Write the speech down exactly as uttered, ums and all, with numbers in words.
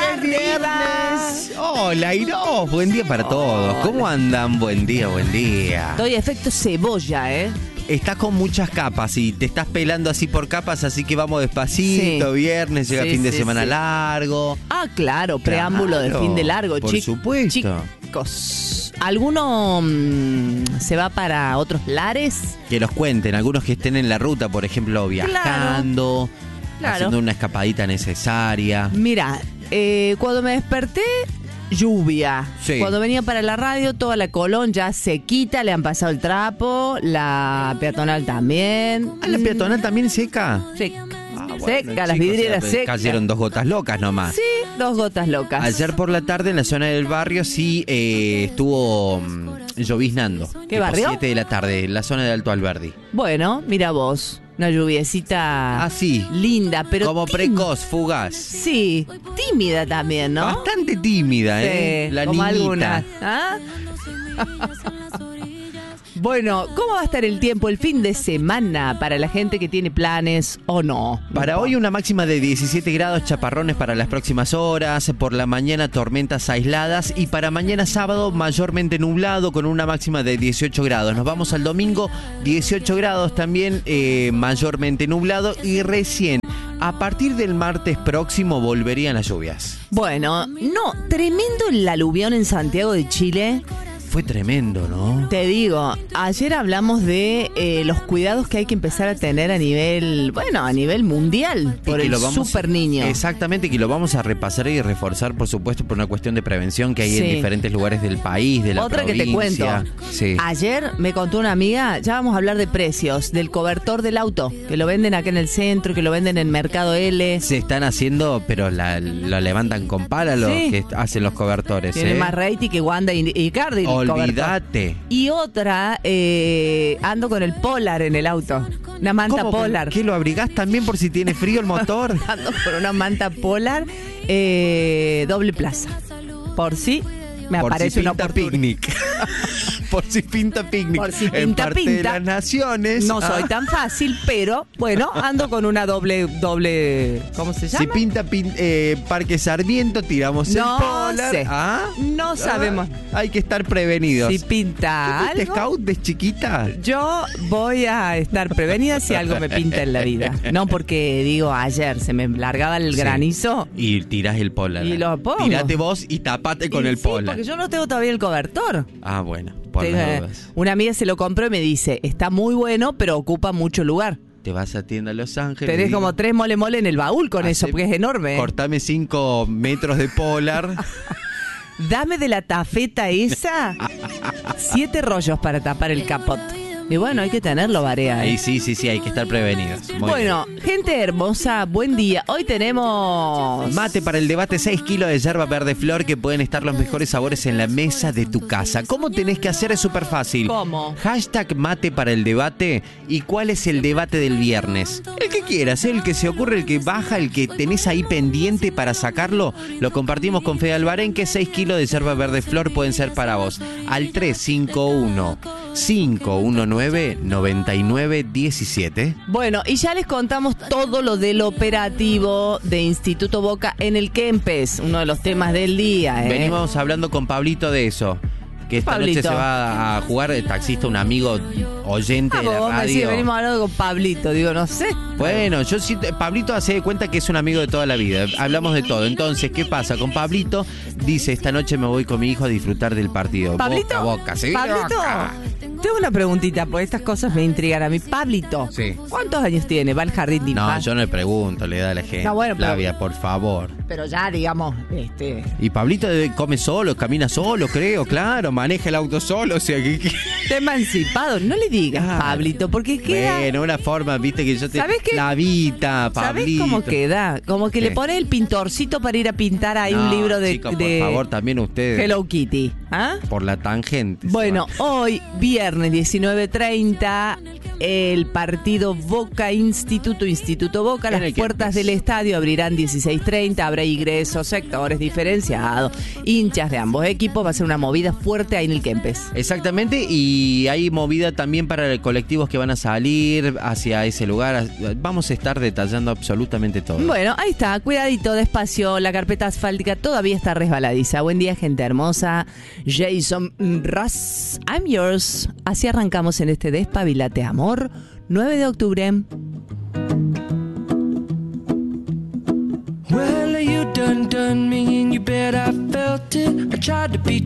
¡Es viernes! Hola, Iros, buen día para todos. ¿Cómo andan? Buen día, buen día. Doy efecto cebolla, ¿eh? Estás con muchas capas y te estás pelando así por capas, así que vamos despacito. Sí. Viernes, llega sí, fin de sí, semana sí. largo. Ah, claro, preámbulo claro, de fin de largo. Por Chic- supuesto. Chicos, ¿alguno mmm, se va para otros lares? Que los cuenten, algunos que estén en la ruta, por ejemplo, viajando, claro. haciendo una escapadita necesaria. Mira, eh, cuando me desperté, lluvia. Sí. Cuando venía para la radio, toda la Colón ya sequita, le han pasado el trapo, la peatonal también. ¿Ah, la peatonal también seca? Seca. Ah, bueno, seca, chicos, las vidrieras o sea, secas. Cayeron dos gotas locas nomás. Sí, dos gotas locas. Ayer por la tarde en la zona del barrio sí eh, estuvo mm, lloviznando. ¿Qué barrio? siete de la tarde, en la zona de Alto Alberdi. Bueno, mira vos, una lluviecita Así. linda, pero Como tím- precoz, fugaz. Sí, tímida también, ¿no? Bastante tímida, ¿eh? Sí, La como niñita. algunas. ¿Ah? Bueno, ¿cómo va a estar el tiempo el fin de semana para la gente que tiene planes o no? Para No. hoy una máxima de diecisiete grados, chaparrones para las próximas horas, por la mañana tormentas aisladas y para mañana sábado mayormente nublado con una máxima de dieciocho grados. Nos vamos al domingo, dieciocho grados también, eh, mayormente nublado y recién a partir del martes próximo volverían las lluvias. Bueno, no, tremendo el aluvión en Santiago de Chile. Fue tremendo, ¿no? Te digo, ayer hablamos de eh, los cuidados que hay que empezar a tener a nivel, bueno, a nivel mundial por Y que el lo vamos- super niño. Exactamente, que lo vamos a repasar y reforzar, por supuesto, por una cuestión de prevención que hay Sí. en diferentes lugares del país, de la Otra que provincia. te cuento. Sí. Ayer me contó una amiga, ya vamos a hablar de precios, del cobertor del auto, que lo venden acá en el centro, que lo venden en Mercado L. Se están haciendo, pero la, lo levantan con pala los Sí. que hacen los cobertores. Tiene ¿eh? más rating que Wanda y y Icardi. el cobertor. Olvídate. Y otra, eh, ando con el Polar en el auto. Una manta ¿Cómo? Polar. ¿Qué lo abrigás también por si tiene frío el motor? Ando con una manta Polar eh, doble plaza. Por si me por aparece si una pinta oportunidad. picnic. Por si pinta picnic. Por si en pinta, parte de pinta. las naciones. No Ah. soy tan fácil, pero bueno, ando con una doble, doble, ¿cómo se llama? Si pinta pin- eh, Parque Sarmiento, tiramos No el Polar. sé. ¿Ah? No sabemos. Ah, hay que estar prevenidos. Si pinta ¿Fuiste algo, scout de chiquita? yo voy a estar prevenida si algo me pinta en la vida. No porque, digo, ayer se me largaba el Sí. granizo. Y tirás el Polar. Y lo pongo. Tirate vos y tapate con Y el sí, Polar. porque yo no tengo todavía el cobertor. Ah, bueno, por Te- las dudas. Una amiga se lo compró y me dice, está muy bueno, pero ocupa mucho lugar. Te vas a tienda Los Ángeles. Tenés digo, como tres mole mole en el baúl con hace- eso, porque es enorme. Cortame cinco metros de Polar. Dame de la tafeta esa siete rollos para tapar el capot. Y bueno, hay que tenerlo, Barea. ¿eh? Ahí sí, sí, sí, hay que estar prevenidos. Muy Bueno, gente hermosa, buen día. Hoy tenemos... bien. Mate para el debate, seis kilos de yerba verde flor que pueden estar los mejores sabores en la mesa de tu casa. ¿Cómo tenés que hacer? Es súper fácil. ¿Cómo? Hashtag mate para el debate. ¿Y cuál es el debate del viernes? El que quieras, ¿eh? El que se ocurre, el que baja, el que tenés ahí pendiente para sacarlo. Lo compartimos con Fede Albarén, que seis kilos de yerba verde flor pueden ser para vos. Al tres cinco uno, cinco uno nueve, nueve nueve uno siete. Bueno, y ya les contamos todo lo del operativo de Instituto Boca en el Kempes, uno de los temas del día. ¿eh? Venimos hablando con Pablito de eso. Que esta Pablito. noche se va a jugar el taxista, un amigo oyente Ah, de la vos me decís, radio. venimos hablando con Pablito, digo, no sé. Bueno, yo sí, Pablito hace de cuenta que es un amigo de toda la vida. Hablamos de todo. Entonces, ¿qué pasa? Con Pablito dice, esta noche me voy con mi hijo a disfrutar del partido. Pablito, Boca a boca. ¿Se viene Pablito, Boca? tengo una preguntita, porque estas cosas me intrigan a mí. Pablito, Sí. ¿cuántos años tiene? ¿Va al jardín de No, infantes? yo no le pregunto, le da a la gente. No, bueno, pero- Flavia, por favor. Pero ya, digamos, este... Y Pablito debe- come solo, camina solo, creo, claro, maneja el auto solo, o sea que... que- Está emancipado. No le digas, Claro. Pablito, porque queda... Bueno, una forma, viste, que yo te... ¿Sabés qué? Flavita, ¿Sabés Pablito. cómo queda? Como que ¿Qué? le pone el pintorcito para ir a pintar ahí un No, libro de, chicos, de por favor, también ustedes. Hello Kitty. ¿Ah? Por la tangente. se Bueno, van. hoy, viernes diecinueve treinta, el partido Boca Instituto, Instituto Boca. Las puertas del estadio abrirán dieciséis treinta, habrá ingresos, sectores diferenciados, hinchas de ambos equipos, va a ser una movida fuerte ahí en el Kempes. Exactamente, y hay movida también para colectivos que van a salir hacia ese lugar. Vamos a estar detallando absolutamente todo. Bueno, ahí está, cuidadito, despacio, la carpeta asfáltica todavía está resbaladiza. Buen día, gente hermosa. Jason Russ, I'm yours. Así arrancamos en este Despabilate Amor, nueve de octubre. Well, you done done me and you bet I felt it. I tried to be